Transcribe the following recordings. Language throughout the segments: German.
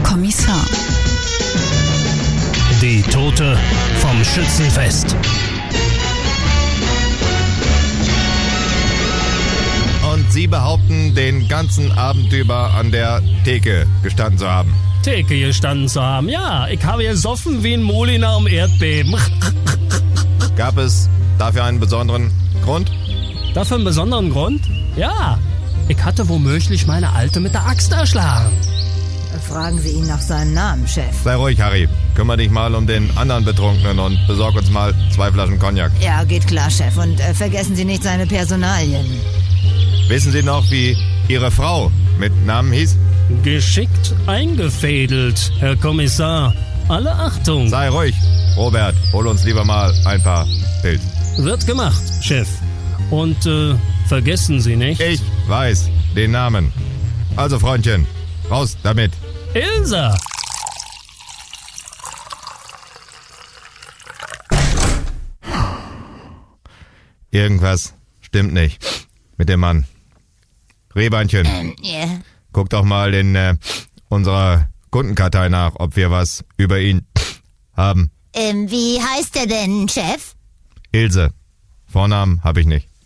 Kommissar. Die Tote vom Schützenfest. Und Sie behaupten, den ganzen Abend über an der Theke gestanden zu haben. Theke gestanden zu haben. Ja, ich habe gesoffen wie ein Molina am Erdbeben. Gab es dafür einen besonderen Grund? Dafür einen besonderen Grund? Ja, ich hatte womöglich meine Alte mit der Axt erschlagen. Fragen Sie ihn nach seinem Namen, Chef. Sei ruhig, Harry. Kümmer dich mal um den anderen Betrunkenen und besorg uns mal 2 Flaschen Cognac. Ja, geht klar, Chef. Und vergessen Sie nicht seine Personalien. Wissen Sie noch, wie Ihre Frau mit Namen hieß? Geschickt eingefädelt, Herr Kommissar. Alle Achtung. Sei ruhig. Robert, hol uns lieber mal ein paar Pilz. Wird gemacht, Chef. Und vergessen Sie nicht... Ich weiß den Namen. Also, Freundchen, raus damit. Ilse! Irgendwas stimmt nicht mit dem Mann. Rehbeinchen, Ja. guck doch mal in unserer Kundenkartei nach, ob wir was über ihn haben. Wie heißt er denn, Chef? Ilse. Vornamen habe ich nicht.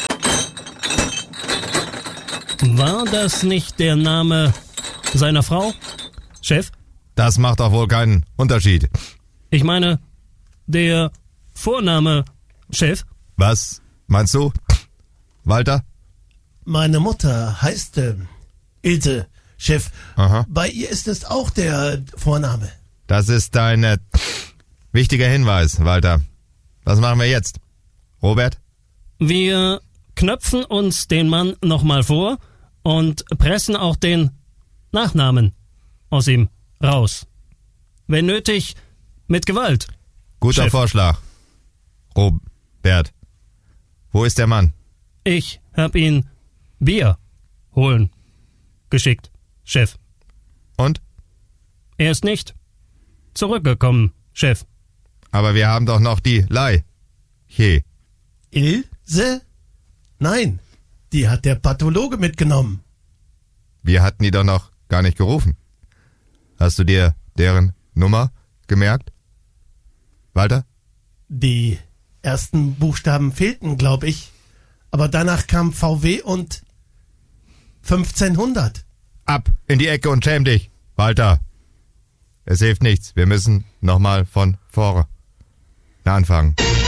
War das nicht der Name seiner Frau, Chef? Das macht doch wohl keinen Unterschied. Ich meine, der Vorname, Chef? Was meinst du, Walter? Meine Mutter heißt Ilse, Chef. Aha. Bei ihr ist es auch der Vorname. Das ist ein wichtiger Hinweis, Walter. Was machen wir jetzt? Robert? Wir knöpfen uns den Mann nochmal vor und pressen auch den Nachnamen aus ihm raus. Wenn nötig, mit Gewalt. Guter Chef. Vorschlag. Robert. Wo ist der Mann? Ich hab ihn Bier holen geschickt, Chef. Und? Er ist nicht zurückgekommen, Chef. Aber wir haben doch noch die Leiche. Ilse? Nein, die hat der Pathologe mitgenommen. Wir hatten die doch noch gar nicht gerufen. Hast du dir deren Nummer gemerkt? Walter? Die ersten Buchstaben fehlten, glaube ich. Aber danach kam VW und 1500. Ab in die Ecke und schäm dich, Walter. Es hilft nichts. Wir müssen nochmal von vorne anfangen.